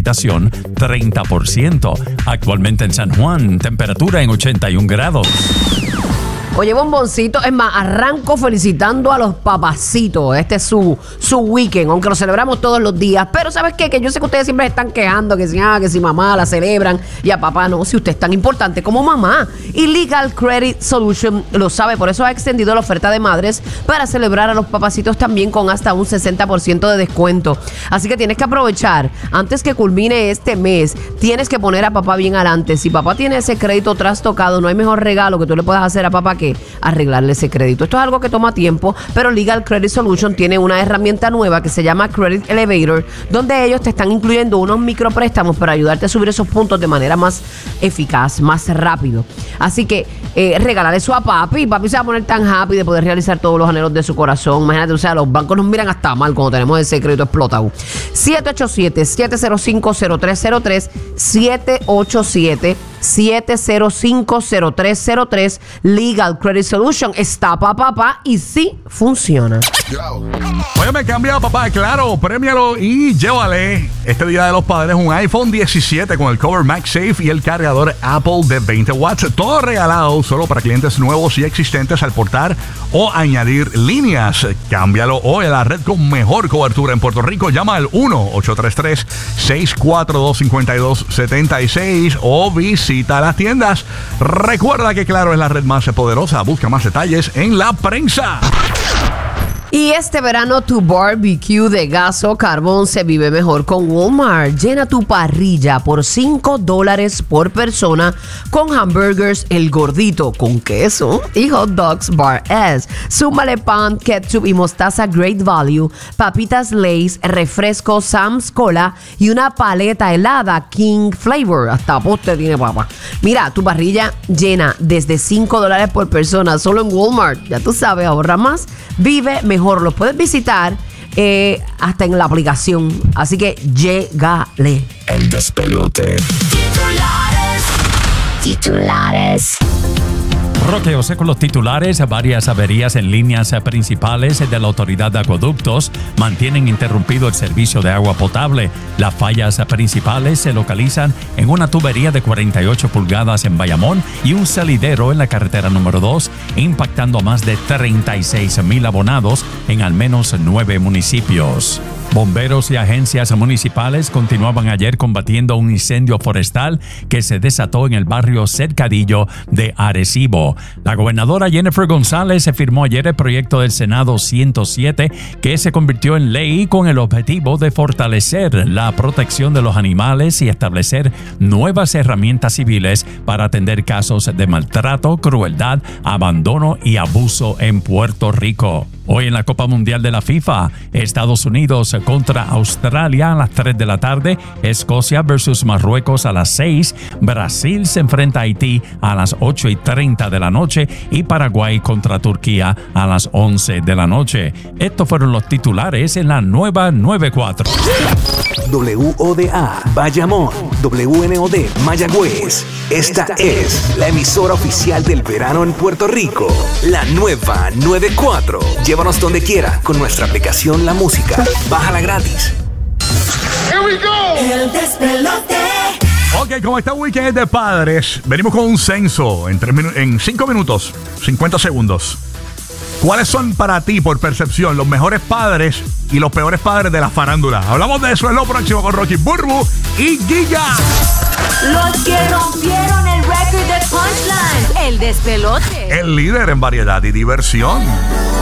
precipitación 30%. Actualmente en San Juan, temperatura en 81 grados. Oye, bomboncito, es más, arranco felicitando a los papacitos. Este es su weekend, aunque lo celebramos todos los días. Pero ¿sabes qué? Que yo sé que ustedes siempre están quejando que si mamá la celebran y a papá no, si usted es tan importante como mamá. Y Legal Credit Solution lo sabe, por eso ha extendido la oferta de madres para celebrar a los papacitos también con hasta un 60% de descuento. Así que tienes que aprovechar. Antes que culmine este mes, tienes que poner a papá bien adelante. Si papá tiene ese crédito trastocado, no hay mejor regalo que tú le puedas hacer a papá que arreglarle ese crédito. Esto es algo que toma tiempo, pero Legal Credit Solution tiene una herramienta nueva que se llama Credit Elevator, donde ellos te están incluyendo unos micropréstamos para ayudarte a subir esos puntos de manera más eficaz, más rápido. Así que regálale eso a papi. Papi se va a poner tan happy de poder realizar todos los anhelos de su corazón. Imagínate, o sea, los bancos nos miran hasta mal cuando tenemos ese crédito explotado. 787-705-0303 787-705-0303 Legal Credit Solution. Está papá y sí funciona. Oye, me cambia papá, claro, premialo y llévale este Día de los Padres un iPhone 17 con el cover MagSafe y el cargador Apple de 20 watts. Todo regalado solo para clientes nuevos y existentes al portar o añadir líneas. Cámbialo hoy a la red con mejor cobertura en Puerto Rico. Llama al 1-833-642-5276 o visita las tiendas. Recuerda que Claro es la red más poderosa. Busca más detalles en la prensa. Y este verano tu barbecue de gas o carbón se vive mejor con Walmart. Llena tu parrilla por $5 por persona con hamburgers El Gordito con queso y hot dogs Bar S. Súmale pan, ketchup y mostaza Great Value, papitas Lay's, refresco Sam's Cola y una paleta helada King Flavor. Hasta postre tiene papá. Mira, tu parrilla llena desde $5 por persona solo en Walmart. Ya tú sabes, ahorra más, vive mejor. Los puedes visitar hasta en la aplicación. Así que llégale. El despelote. Titulares. Roqueo seco los titulares. Varias averías en líneas principales de la Autoridad de Acueductos mantienen interrumpido el servicio de agua potable. Las fallas principales se localizan en una tubería de 48 pulgadas en Bayamón y un salidero en la carretera número 2, impactando a más de 36,000 abonados en al menos 9 municipios. Bomberos y agencias municipales continuaban ayer combatiendo un incendio forestal que se desató en el barrio Cercadillo de Arecibo. La gobernadora Jennifer González firmó ayer el proyecto del Senado 107 que se convirtió en ley con el objetivo de fortalecer la protección de los animales y establecer nuevas herramientas civiles para atender casos de maltrato, crueldad, abandono y abuso en Puerto Rico. Hoy en la Copa Mundial de la FIFA, Estados Unidos contra Australia a las 3 de la tarde, Escocia versus Marruecos a las 6, Brasil se enfrenta a Haití a las 8:30 de la noche y Paraguay contra Turquía a las 11 de la noche. Estos fueron los titulares en la nueva 94. WODA, Bayamón, WNOD, Mayagüez. Esta es la emisora oficial del verano en Puerto Rico. La nueva 94. Llévanos donde quiera con nuestra aplicación La Música. Bájala gratis. Here we go. El despelote. Ok, como está Weekend de Padres, venimos con un censo en 5 minutos, 50 segundos. ¿Cuáles son para ti, por percepción, los mejores padres y los peores padres de la farándula? Hablamos de eso en lo próximo con Rocky Burbu y Giga. Los que rompieron el récord de Punchline. El despelote. El líder en variedad y diversión.